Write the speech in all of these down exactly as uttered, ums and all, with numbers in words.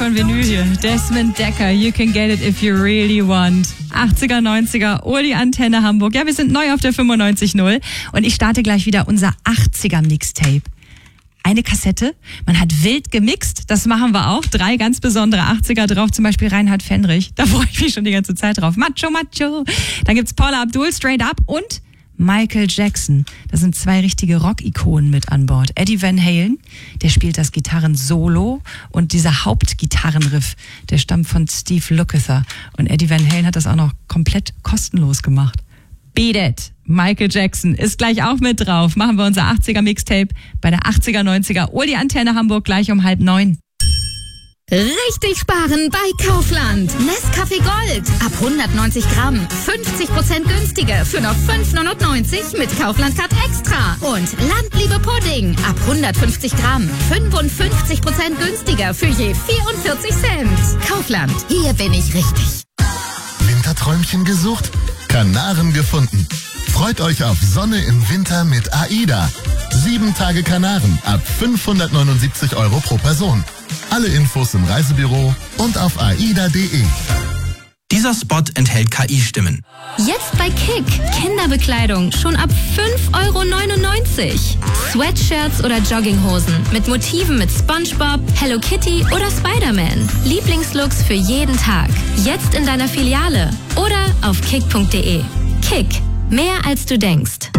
von Vinyl hier. Desmond Decker, You Can Get It If You Really Want. achtziger, neunziger, Uli Antenne Hamburg. Ja, wir sind neu auf der fünfundneunzig null und ich starte gleich wieder unser achtziger Mixtape. Eine Kassette, man hat wild gemixt, das machen wir auch. Drei ganz besondere achtziger drauf, zum Beispiel Reinhard Fendrich. Da freue ich mich schon die ganze Zeit drauf. Macho, Macho. Dann gibt's Paula Abdul, Straight Up und Michael Jackson. Da sind zwei richtige Rock-Ikonen mit an Bord. Eddie Van Halen, der spielt das Gitarren-Solo und dieser Hauptgitarrenriff, der stammt von Steve Lukather. Und Eddie Van Halen hat das auch noch komplett kostenlos gemacht. Beat It. Michael Jackson ist gleich auch mit drauf. Machen wir unser achtziger Mixtape bei der achtziger, neunziger Uli Antenne Hamburg gleich um halb neun. Richtig sparen bei Kaufland. Nescafé Gold. Ab hundertneunzig Gramm. fünfzig Prozent günstiger für noch fünf neunundneunzig mit Kaufland Card Extra. Und Landliebe Pudding. Ab hundertfünfzig Gramm. fünfundfünfzig Prozent günstiger für je vierundvierzig Cent. Kaufland. Hier bin ich richtig. Winterträumchen gesucht? Kanaren gefunden. Freut euch auf Sonne im Winter mit AIDA. Sieben Tage Kanaren ab fünfhundertneunundsiebzig Euro pro Person. Alle Infos im Reisebüro und auf aida punkt de. Dieser Spot enthält K I-Stimmen. Jetzt bei Kick. Kinderbekleidung schon ab fünf Euro neunundneunzig. Sweatshirts oder Jogginghosen mit Motiven mit SpongeBob, Hello Kitty oder Spider-Man. Lieblingslooks für jeden Tag. Jetzt in deiner Filiale oder auf kick punkt de. Kick. Mehr als du denkst.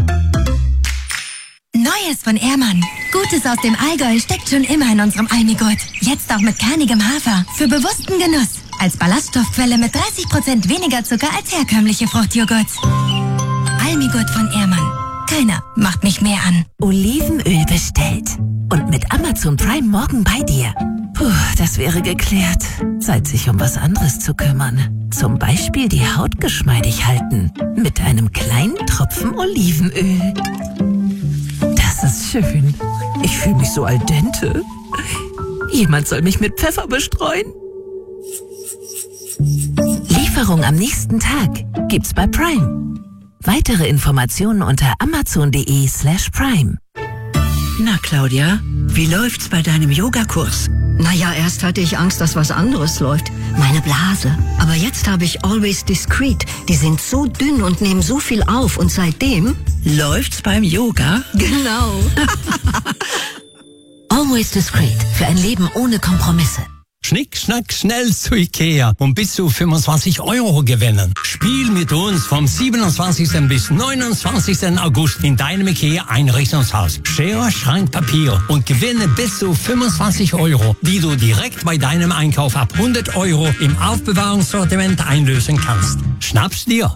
Neues von Ehrmann. Gutes aus dem Allgäu steckt schon immer in unserem Almigurt. Jetzt auch mit kernigem Hafer. Für bewussten Genuss. Als Ballaststoffquelle mit dreißig Prozent weniger Zucker als herkömmliche Fruchtjoghurts. Almigurt von Ehrmann. Keiner macht mich mehr an. Olivenöl bestellt. Und mit Amazon Prime morgen bei dir. Puh, das wäre geklärt. Zeit, sich um was anderes zu kümmern. Zum Beispiel die Haut geschmeidig halten. Mit einem kleinen Tropfen Olivenöl. Das ist schön. Ich fühle mich so al dente. Jemand soll mich mit Pfeffer bestreuen. Lieferung am nächsten Tag gibt's bei Prime. Weitere Informationen unter amazon punkt de slash prime. Na, Claudia, wie läuft's bei deinem Yogakurs? Naja, erst hatte ich Angst, dass was anderes läuft. Meine Blase. Aber jetzt habe ich Always Discreet. Die sind so dünn und nehmen so viel auf. Und seitdem... Läuft's beim Yoga? Genau. Always Discreet. Für ein Leben ohne Kompromisse. Schnick, schnack, schnell zu Ikea und bis zu fünfundzwanzig Euro gewinnen. Spiel mit uns vom siebenundzwanzigsten bis neunundzwanzigsten August in deinem Ikea Einrichtungshaus. Schere, Schrank, Papier und gewinne bis zu fünfundzwanzig Euro, die du direkt bei deinem Einkauf ab hundert Euro im Aufbewahrungssortiment einlösen kannst. Schnapp's dir!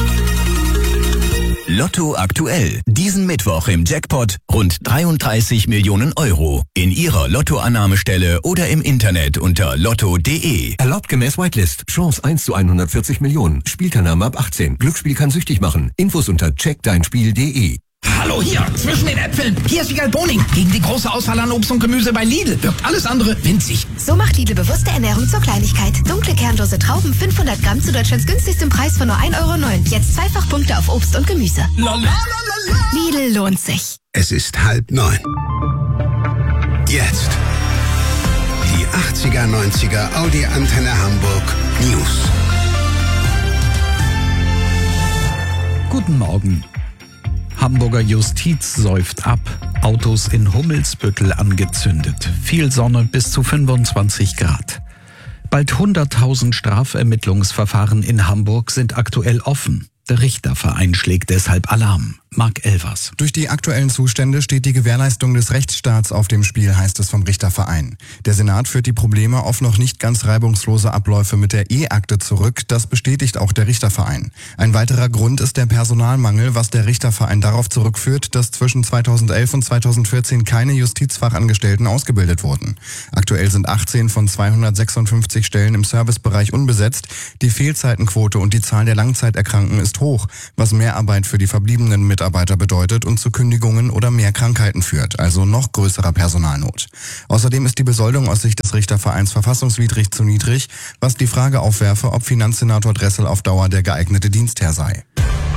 Lotto aktuell. Diesen Mittwoch im Jackpot rund dreiunddreißig Millionen Euro. In Ihrer Lottoannahmestelle oder im Internet unter lotto punkt de. Erlaubt gemäß Whitelist. Chance eins zu hundertvierzig Millionen. Spielteilnahme ab achtzehn. Glücksspiel kann süchtig machen. Infos unter check dein spiel punkt de. Hallo hier, zwischen den Äpfeln. Hier ist Wiegald Boning. Gegen die große Auswahl an Obst und Gemüse bei Lidl wirkt alles andere winzig. So macht Lidl bewusste Ernährung zur Kleinigkeit. Dunkle kernlose Trauben fünfhundert Gramm zu Deutschlands günstigstem Preis von nur ein Euro neun. Jetzt zweifach Punkte auf Obst und Gemüse. Lala. Lidl lohnt sich. Es ist halb neun. Jetzt. Die achtziger, neunziger Audi Antenne Hamburg News. Guten Morgen. Hamburger Justiz säuft ab. Autos in Hummelsbüttel angezündet. Viel Sonne bis zu fünfundzwanzig Grad. Bald hunderttausend Strafermittlungsverfahren in Hamburg sind aktuell offen. Der Richterverein schlägt deshalb Alarm. Marc Elvers. Durch die aktuellen Zustände steht die Gewährleistung des Rechtsstaats auf dem Spiel, heißt es vom Richterverein. Der Senat führt die Probleme auf noch nicht ganz reibungslose Abläufe mit der E-Akte zurück. Das bestätigt auch der Richterverein. Ein weiterer Grund ist der Personalmangel, was der Richterverein darauf zurückführt, dass zwischen zweitausendelf und zweitausendvierzehn keine Justizfachangestellten ausgebildet wurden. Aktuell sind achtzehn von zweihundertsechsundfünfzig Stellen im Servicebereich unbesetzt. Die Fehlzeitenquote und die Zahl der Langzeiterkrankten ist hoch, was Mehrarbeit für die verbliebenen Mitarbeiter bedeutet und zu Kündigungen oder mehr Krankheiten führt, also noch größerer Personalnot. Außerdem ist die Besoldung aus Sicht des Richtervereins verfassungswidrig zu niedrig, was die Frage aufwerfe, ob Finanzsenator Dressel auf Dauer der geeignete Dienstherr sei.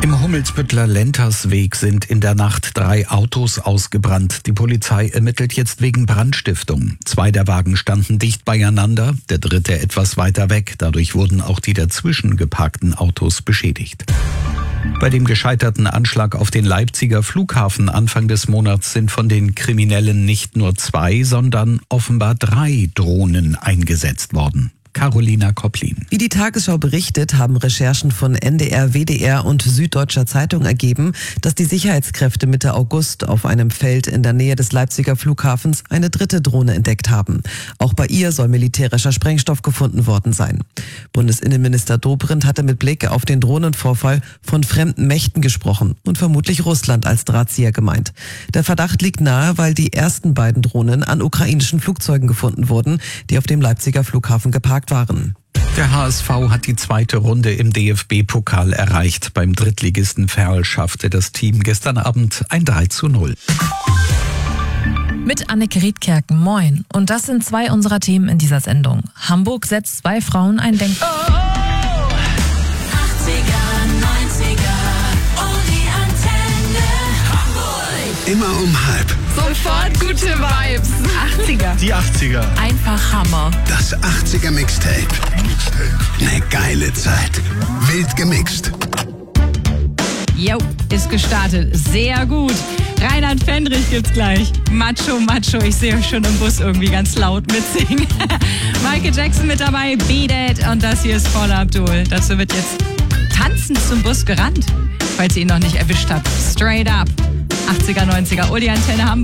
Im Hummelsbüttler Lentersweg sind in der Nacht drei Autos ausgebrannt. Die Polizei ermittelt jetzt wegen Brandstiftung. Zwei der Wagen standen dicht beieinander, der dritte etwas weiter weg. Dadurch wurden auch die dazwischen geparkten Autos beschädigt. Bei dem gescheiterten Anschlag auf den Leipziger Flughafen Anfang des Monats sind von den Kriminellen nicht nur zwei, sondern offenbar drei Drohnen eingesetzt worden. Carolina Kopplin. Wie die Tagesschau berichtet, haben Recherchen von N D R, W D R und Süddeutscher Zeitung ergeben, dass die Sicherheitskräfte Mitte August auf einem Feld in der Nähe des Leipziger Flughafens eine dritte Drohne entdeckt haben. Auch bei ihr soll militärischer Sprengstoff gefunden worden sein. Bundesinnenminister Dobrindt hatte mit Blick auf den Drohnenvorfall von fremden Mächten gesprochen und vermutlich Russland als Drahtzieher gemeint. Der Verdacht liegt nahe, weil die ersten beiden Drohnen an ukrainischen Flugzeugen gefunden wurden, die auf dem Leipziger Flughafen geparkt waren. Der H S V hat die zweite Runde im D F B-Pokal erreicht. Beim Drittligisten Verl schaffte das Team gestern Abend ein drei zu null. Mit Anneke Riedkerken, moin. Und das sind zwei unserer Themen in dieser Sendung. Hamburg setzt zwei Frauen ein Denk... Oh, oh. achtziger, neunziger, oh die Antenne Hamburg. Immer um halb. Sofort gute Vibes. achtziger. Die achtziger. Einfach Hammer. Das achtziger Mixtape. Eine geile Zeit. Wild gemixt. Jo, ist gestartet. Sehr gut. Reinhard Fendrich gibt's gleich. Macho, Macho. Ich sehe euch schon im Bus irgendwie ganz laut mitsingen. Michael Jackson mit dabei, Beat It. Und das hier ist Paula Abdul. Dazu wird jetzt tanzend zum Bus gerannt, falls ihr ihn noch nicht erwischt habt. Straight up. achtziger, neunziger. Oh, die Antenne Hamburg.